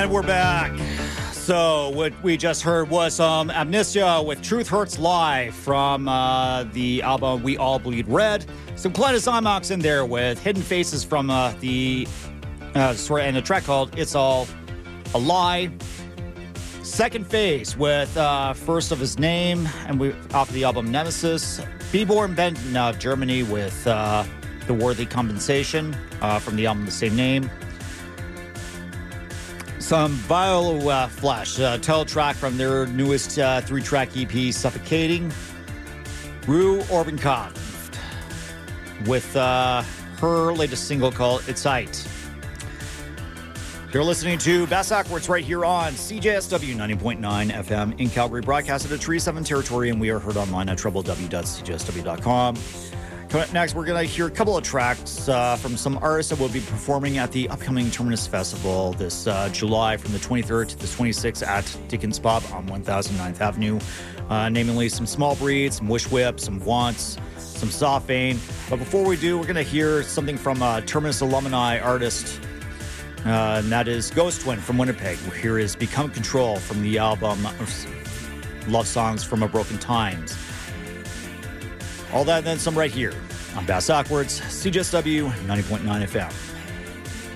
And we're back. So what we just heard was Amnesia with Truth Hurts Live from the album We All Bleed Red. Some Cletus Imox in there with Hidden Faces from and a track called It's All a Lie. Second Phase with First of His Name, and we off the album Nemesis. Beborn band in Germany with The Worthy Compensation from the album the same name. Some Vile Flesh, title track from their newest 3-track EP, Suffocating. Rue Orbankopf with her latest single called It's Height. You're listening to Bass Backwards right here on CJSW 90.9 FM in Calgary, broadcasted at Treaty 7 territory, and we are heard online at www.cjsw.com. Coming up next, we're going to hear a couple of tracks from some artists that will be performing at the upcoming Terminus Festival this July from the 23rd to the 26th at Dickens Pub on 1009th Avenue. Namely some Small Breed, some Wish Whip, some Wants, some Soft Vein. But before we do, we're going to hear something from a Terminus alumni artist, and that is Ghost Twin from Winnipeg. Here is Become Control from the album Love Songs from a Broken Times. All that and then some right here on Bass Backwards, CJSW 90.9 FM.